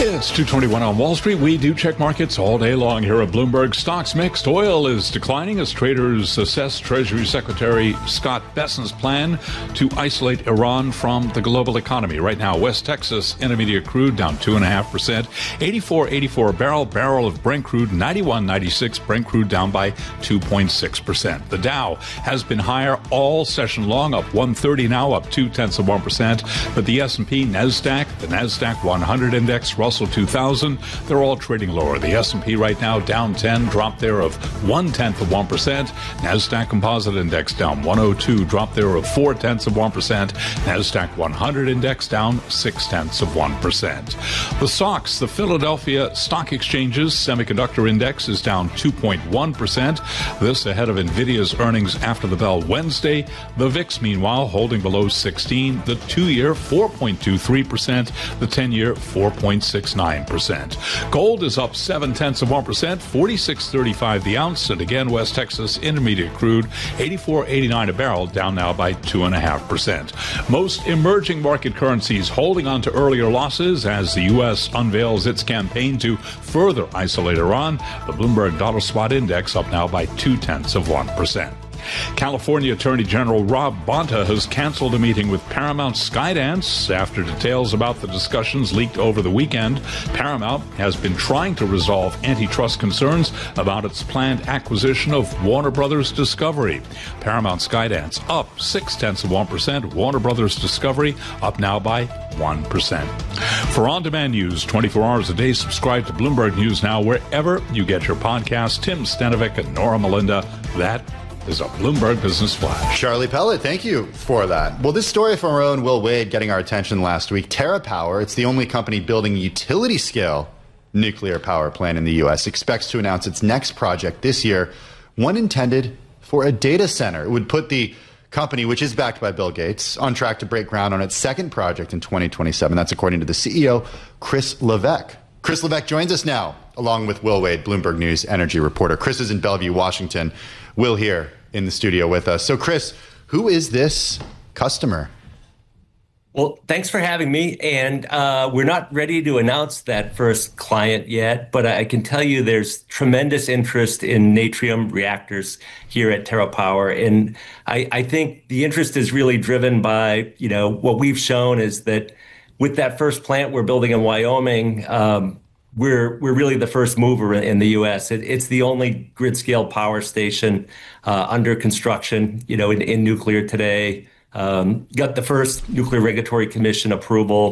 It's 2:21 on Wall Street. We do check markets all day long here at Bloomberg. Stocks mixed. Oil is declining as traders assess Treasury Secretary Scott Bessent's plan to isolate Iran from the global economy. Right now, West Texas Intermediate crude down 2.5%, 84.84 a barrel of Brent crude, 91.96 Brent crude down by 2.6%. The Dow has been higher all session long, up 130 now, up 0.2%. But the S&P, NASDAQ, the NASDAQ 100 index, Russell 2000, they're all trading lower. The S&P right now down 10, drop there of 0.1%. NASDAQ Composite Index down 102, drop there of 0.4%. NASDAQ 100 Index down 0.6%. The SOX, the Philadelphia Stock Exchange's Semiconductor Index, is down 2.1%. This ahead of NVIDIA's earnings after the bell Wednesday. The VIX, meanwhile, holding below 16. The 2-year, 4.23%. The 10-year, 4.69%. Gold is up 0.7%, 46.35 the ounce. And again, West Texas Intermediate crude, 84.89 a barrel, down now by 2.5%. Most emerging market currencies holding on to earlier losses as the U.S. unveils its campaign to further isolate Iran. The Bloomberg Dollar Spot Index up now by 0.2%. California Attorney General Rob Bonta has canceled a meeting with Paramount Skydance after details about the discussions leaked over the weekend. Paramount has been trying to resolve antitrust concerns about its planned acquisition of Warner Brothers Discovery. Paramount Skydance up 0.6%. Warner Brothers Discovery up now by 1%. For on-demand news 24 hours a day, subscribe to Bloomberg News Now wherever you get your podcasts. Tim Stanovic and Nora Melinda. That is a Bloomberg Business Flash. Charlie Pellet, thank you for that. Well, this story from our own Will Wade getting our attention last week. TerraPower, it's the only company building a utility-scale nuclear power plant in the U.S., expects to announce its next project this year, one intended for a data center. It would put the company, which is backed by Bill Gates, on track to break ground on its second project in 2027. That's according to the CEO, Chris Levesque. Chris Levesque joins us now, along with Will Wade, Bloomberg News energy reporter. Chris is in Bellevue, Washington. Will here in the studio with us. So, Chris, who is this customer? Well, thanks for having me. And we're not ready to announce that first client yet, but I can tell you there's tremendous interest in Natrium reactors here at TerraPower. And I think the interest is really driven by, what we've shown is that with that first plant we're building in Wyoming, we're really the first mover in the U.S. It's the only grid-scale power station under construction, in nuclear today. Got the first Nuclear Regulatory Commission approval